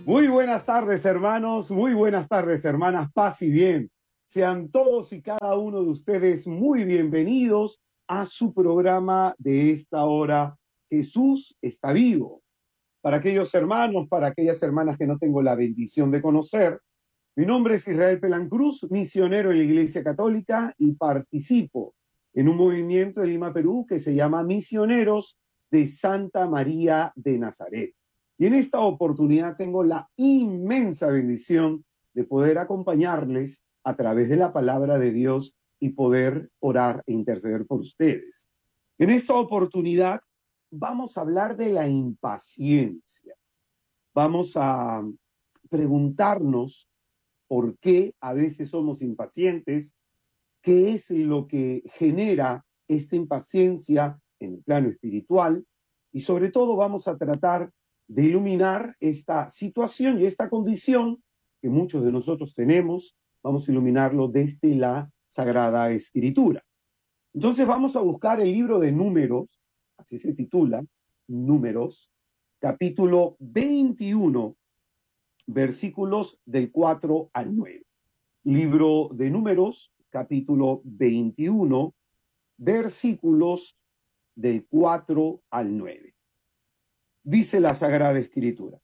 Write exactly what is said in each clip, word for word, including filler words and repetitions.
Muy buenas tardes, hermanos, muy buenas tardes, hermanas, paz y bien. Sean todos y cada uno de ustedes muy bienvenidos a su programa de esta hora, Jesús está vivo. Para aquellos hermanos, para aquellas hermanas que no tengo la bendición de conocer, mi nombre es Israel Pelancruz, misionero en la Iglesia Católica y participo en un movimiento en Lima, Perú, que se llama Misioneros de Santa María de Nazaret. Y en esta oportunidad tengo la inmensa bendición de poder acompañarles a través de la palabra de Dios y poder orar e interceder por ustedes. En esta oportunidad vamos a hablar de la impaciencia. Vamos a preguntarnos por qué a veces somos impacientes, qué es lo que genera esta impaciencia en el plano espiritual y sobre todo vamos a tratar de iluminar esta situación y esta condición que muchos de nosotros tenemos. Vamos a iluminarlo desde la Sagrada Escritura. Entonces vamos a buscar el libro de Números, así se titula, Números, capítulo veintiuno, versículos del cuatro al nueve. Libro de Números, capítulo veintiuno, versículos del cuatro al nueve. Dice la Sagrada Escritura: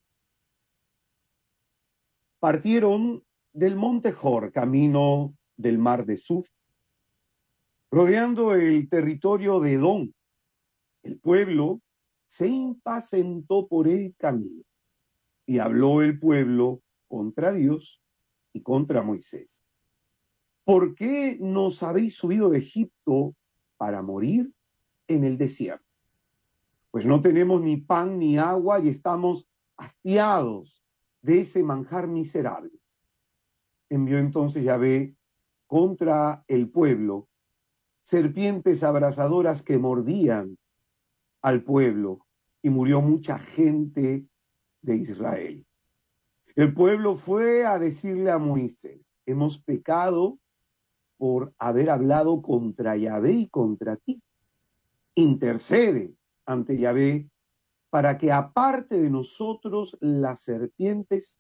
partieron del monte Jor, camino del mar de Suf, rodeando el territorio de Edom. El pueblo se impacientó por el camino, y habló el pueblo contra Dios y contra Moisés. ¿Por qué nos habéis subido de Egipto para morir en el desierto? Pues no tenemos ni pan ni agua y estamos hastiados de ese manjar miserable. Envió entonces Yahvé contra el pueblo serpientes abrasadoras que mordían al pueblo, y murió mucha gente de Israel. El pueblo fue a decirle a Moisés: hemos pecado por haber hablado contra Yahvé y contra ti. Intercede ante Yahvé para que aparte de nosotros las serpientes.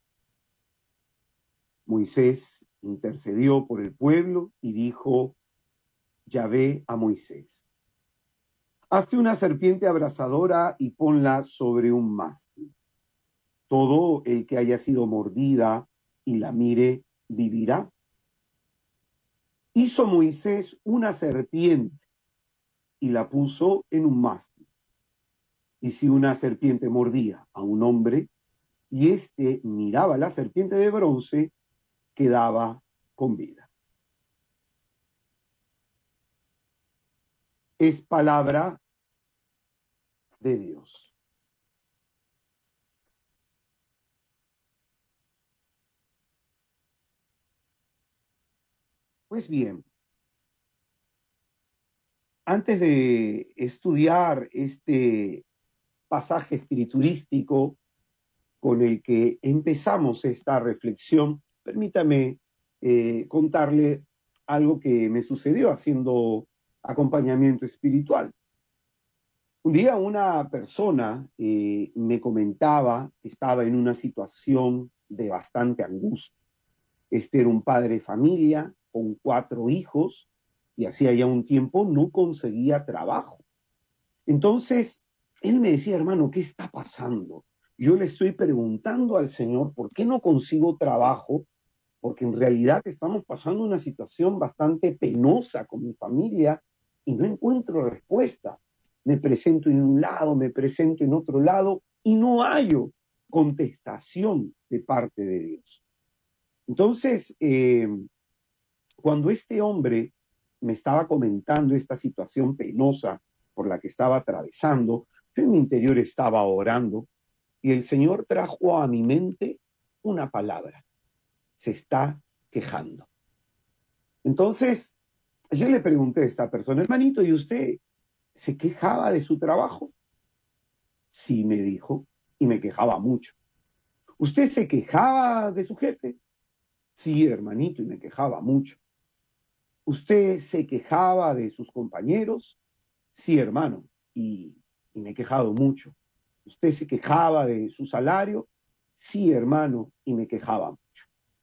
Moisés intercedió por el pueblo y dijo Yahvé a Moisés: hazte una serpiente abrasadora y ponla sobre un mástil. Todo el que haya sido mordida y la mire vivirá. Hizo Moisés una serpiente y la puso en un mástil. Y si una serpiente mordía a un hombre y éste miraba la serpiente de bronce, quedaba con vida. Es palabra de Dios. Pues bien, antes de estudiar este pasaje escriturístico con el que empezamos esta reflexión, permítame eh, contarle algo que me sucedió haciendo acompañamiento espiritual. Un día una persona eh, me comentaba que estaba en una situación de bastante angustia. Este era un padre de familia con cuatro hijos y hacía ya un tiempo no conseguía trabajo. Entonces, él me decía: hermano, ¿qué está pasando? Yo le estoy preguntando al Señor por qué no consigo trabajo, porque en realidad estamos pasando una situación bastante penosa con mi familia y no encuentro respuesta. Me presento en un lado, me presento en otro lado y no hallo contestación de parte de Dios. Entonces, eh, cuando este hombre me estaba comentando esta situación penosa por la que estaba atravesando, yo en mi interior estaba orando y el Señor trajo a mi mente una palabra: se está quejando. Entonces, yo le pregunté a esta persona: hermanito, ¿y usted se quejaba de su trabajo? Sí, me dijo, y me quejaba mucho. ¿Usted se quejaba de su jefe? Sí, hermanito, y me quejaba mucho. ¿Usted se quejaba de sus compañeros? Sí, hermano, y, y me he quejado mucho. ¿Usted se quejaba de su salario? Sí, hermano, y me quejaba mucho.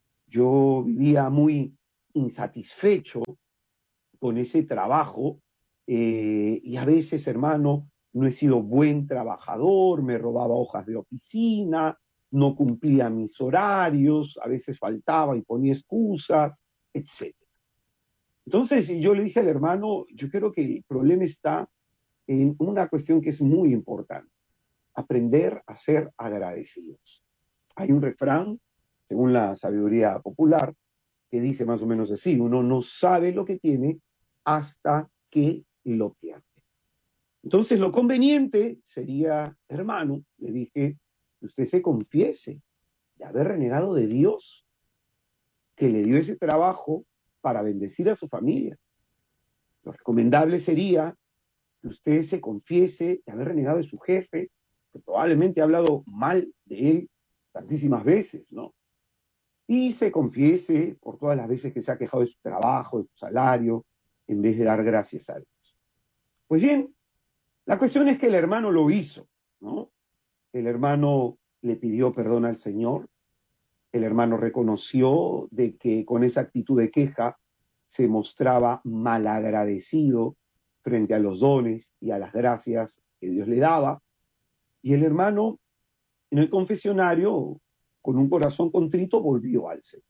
Yo vivía muy insatisfecho con ese trabajo eh, y a veces, hermano, no he sido buen trabajador, me robaba hojas de oficina, no cumplía mis horarios, a veces faltaba y ponía excusas, etcétera. Entonces yo le dije al hermano, yo creo que el problema está en una cuestión que es muy importante, aprender a ser agradecidos. Hay un refrán, según la sabiduría popular, que dice más o menos así, uno no sabe lo que tiene hasta que lo pierde. Entonces lo conveniente sería, hermano, le dije, que usted se confiese de haber renegado de Dios, que le dio ese trabajo para bendecir a su familia. Lo recomendable sería que usted se confiese de haber renegado de su jefe, que probablemente ha hablado mal de él tantísimas veces, ¿no? Y se confiese por todas las veces que se ha quejado de su trabajo, de su salario, en vez de dar gracias a Dios. Pues bien, la cuestión es que el hermano lo hizo, ¿no? El hermano le pidió perdón al Señor, el hermano reconoció de que con esa actitud de queja se mostraba malagradecido frente a los dones y a las gracias que Dios le daba, y el hermano en el confesionario, con un corazón contrito, volvió al Señor.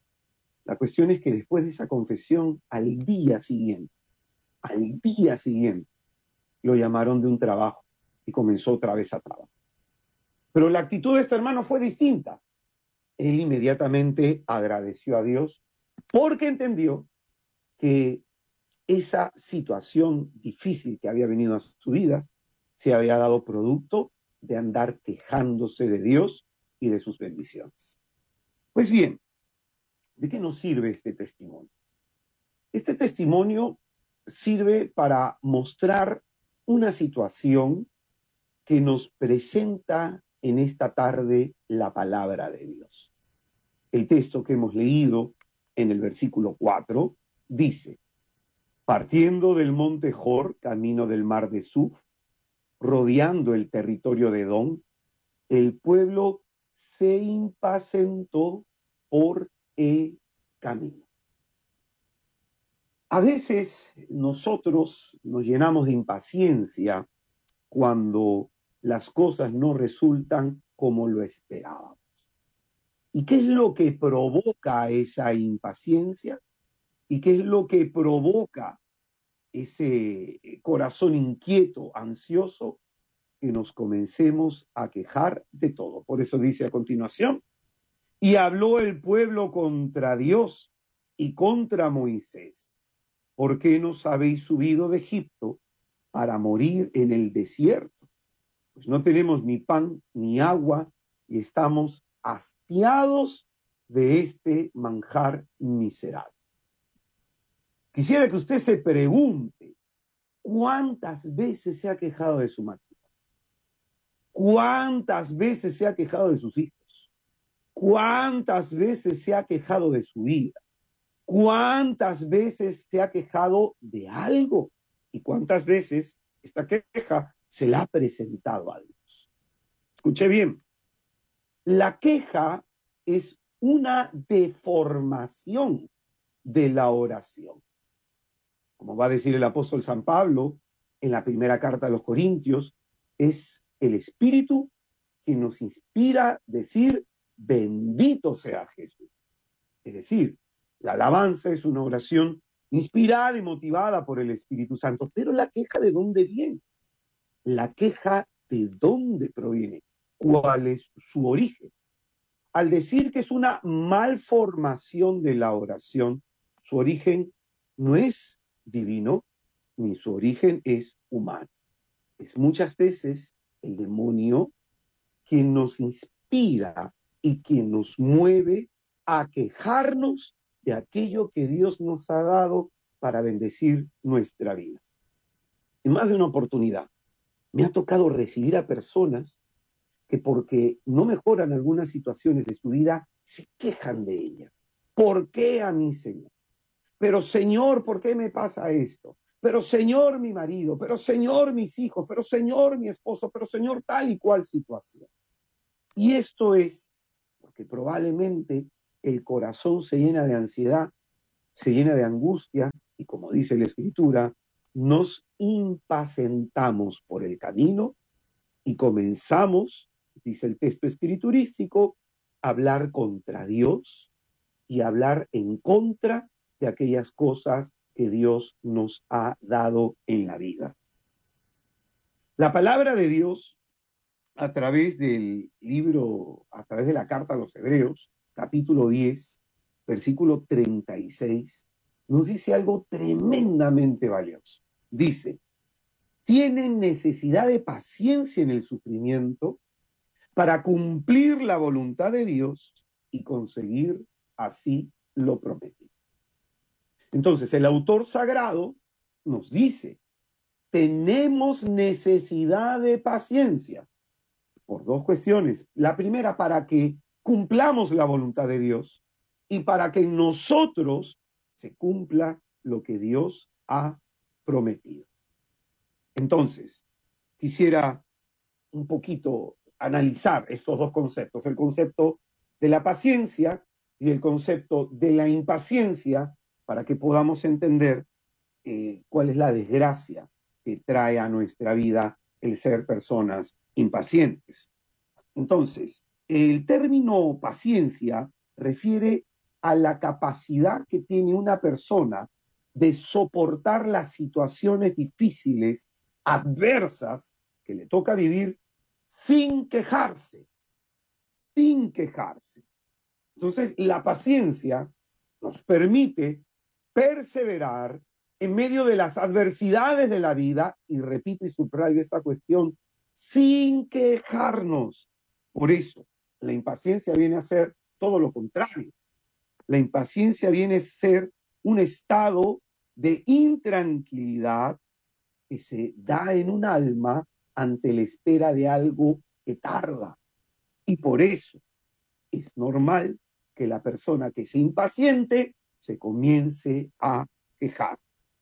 La cuestión es que después de esa confesión, al día siguiente, al día siguiente, lo llamaron de un trabajo y comenzó otra vez a trabajar. Pero la actitud de este hermano fue distinta. Él inmediatamente agradeció a Dios porque entendió que esa situación difícil que había venido a su vida se había dado producto de andar quejándose de Dios y de sus bendiciones. Pues bien, ¿de qué nos sirve este testimonio? Este testimonio sirve para mostrar una situación que nos presenta en esta tarde la palabra de Dios. El texto que hemos leído en el versículo cuatro dice: partiendo del monte Jor, camino del mar de Suf, rodeando el territorio de Edom, el pueblo se impacientó por el camino. A veces nosotros nos llenamos de impaciencia cuando las cosas no resultan como lo esperábamos. ¿Y qué es lo que provoca esa impaciencia? ¿Y qué es lo que provoca ese corazón inquieto, ansioso, que nos comencemos a quejar de todo? Por eso dice a continuación: y habló el pueblo contra Dios y contra Moisés: ¿por qué nos habéis subido de Egipto para morir en el desierto? Pues no tenemos ni pan ni agua y estamos hastiados de este manjar miserable. Quisiera que usted se pregunte cuántas veces se ha quejado de su matrimonio, cuántas veces se ha quejado de sus hijos, cuántas veces se ha quejado de su vida, cuántas veces se ha quejado de algo y cuántas veces esta queja se la ha presentado a Dios. Escuche bien, la queja es una deformación de la oración. Como va a decir el apóstol San Pablo en la primera carta a los Corintios, es el Espíritu que nos inspira a decir: bendito sea Jesús. Es decir, la alabanza es una oración inspirada y motivada por el Espíritu Santo. Pero la queja, ¿de dónde viene? La queja, ¿de dónde proviene? ¿Cuál es su origen? Al decir que es una malformación de la oración, su origen no es divino, ni su origen es humano. Es muchas veces el demonio quien nos inspira y quien nos mueve a quejarnos de aquello que Dios nos ha dado para bendecir nuestra vida. En más de una oportunidad me ha tocado recibir a personas que, porque no mejoran algunas situaciones de su vida, se quejan de ellas. ¿Por qué a mí, Señor? Pero Señor, ¿por qué me pasa esto? Pero Señor, mi marido, pero Señor, mis hijos, pero Señor, mi esposo, pero Señor, tal y cual situación. Y esto es probablemente el corazón se llena de ansiedad, se llena de angustia, y como dice la Escritura, nos impacientamos por el camino y comenzamos, dice el texto escriturístico, a hablar contra Dios y a hablar en contra de aquellas cosas que Dios nos ha dado en la vida. La palabra de Dios, a través del libro, a través de la carta a los Hebreos, capítulo diez, versículo treinta y seis, nos dice algo tremendamente valioso. Dice: tienen necesidad de paciencia en el sufrimiento para cumplir la voluntad de Dios y conseguir así lo prometido. Entonces, el autor sagrado nos dice: tenemos necesidad de paciencia por dos cuestiones. La primera, para que cumplamos la voluntad de Dios y para que en nosotros se cumpla lo que Dios ha prometido. Entonces, quisiera un poquito analizar estos dos conceptos, el concepto de la paciencia y el concepto de la impaciencia, para que podamos entender eh, cuál es la desgracia que trae a nuestra vida el ser personas impacientes. Entonces, el término paciencia refiere a la capacidad que tiene una persona de soportar las situaciones difíciles, adversas, que le toca vivir sin quejarse, sin quejarse. Entonces, la paciencia nos permite perseverar en medio de las adversidades de la vida, y repito y subrayo esta cuestión, sin quejarnos. Por eso, la impaciencia viene a ser todo lo contrario. La impaciencia viene a ser un estado de intranquilidad que se da en un alma ante la espera de algo que tarda. Y por eso es normal que la persona que se impaciente se comience a quejar.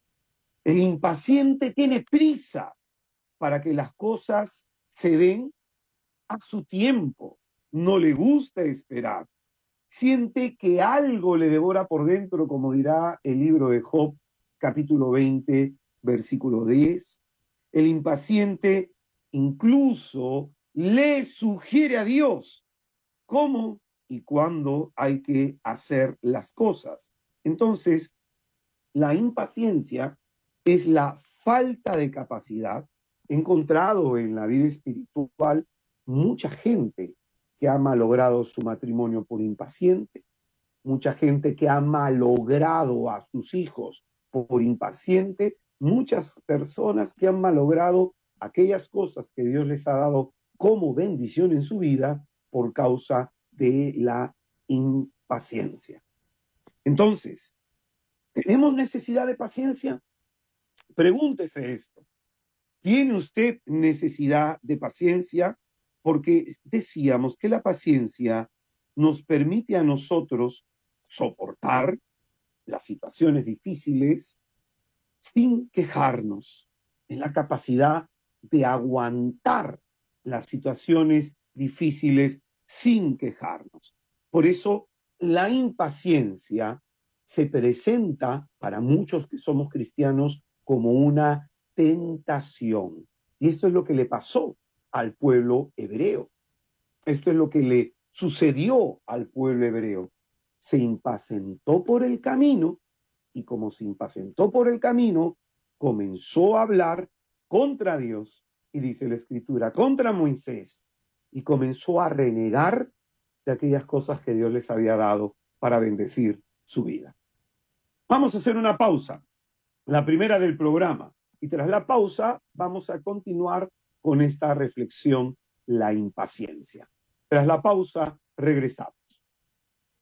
El impaciente tiene prisa para que las cosas se den a su tiempo. No le gusta esperar. Siente que algo le devora por dentro, como dirá el libro de Job, capítulo veinte, versículo diez. El impaciente incluso le sugiere a Dios cómo y cuándo hay que hacer las cosas. Entonces, la impaciencia es la falta de capacidad. He encontrado en la vida espiritual mucha gente que ha malogrado su matrimonio por impaciente, mucha gente que ha malogrado a sus hijos por impaciente, muchas personas que han malogrado aquellas cosas que Dios les ha dado como bendición en su vida por causa de la impaciencia. Entonces, ¿tenemos necesidad de paciencia? Pregúntese esto. ¿Tiene usted necesidad de paciencia? Porque decíamos que la paciencia nos permite a nosotros soportar las situaciones difíciles sin quejarnos. Es la capacidad de aguantar las situaciones difíciles sin quejarnos. Por eso la impaciencia se presenta para muchos que somos cristianos como una tentación. Y esto es lo que le pasó al pueblo hebreo. Esto es lo que le sucedió al pueblo hebreo. Se impacientó por el camino, y como se impacientó por el camino, comenzó a hablar contra Dios, y dice la Escritura, contra Moisés, y comenzó a renegar de aquellas cosas que Dios les había dado para bendecir su vida. Vamos a hacer una pausa, la primera del programa, y tras la pausa vamos a continuar con esta reflexión, la impaciencia. Tras la pausa, regresamos.